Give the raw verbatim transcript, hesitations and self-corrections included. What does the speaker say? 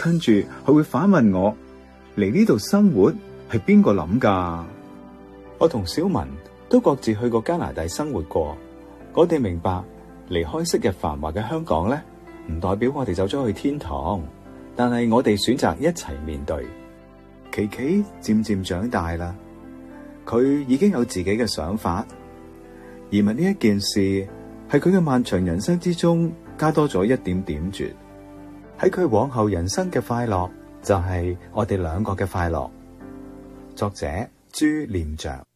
跟住佢會反問我：嚟呢度生活係邊個諗㗎？我同小文都各自去過加拿大生活過，我哋明白離開昔日繁華嘅香港咧，唔代表我哋走咗去天堂，但係我哋選擇一齊面對。琪琪漸漸長大啦，佢已經有自己嘅想法。移民呢一件事係佢嘅漫長人生之中加多咗一點點綴，喺佢往後人生嘅快樂就係我哋兩個嘅快樂。作者朱念象。